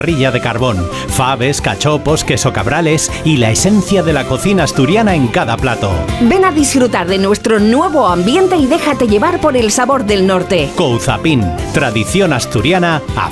parrilla de carbón, faves, cachopos, queso cabrales y la esencia de la cocina asturiana en cada plato. Ven a disfrutar de nuestro nuevo ambiente y déjate llevar por el sabor del norte. Couzapin, tradición asturiana a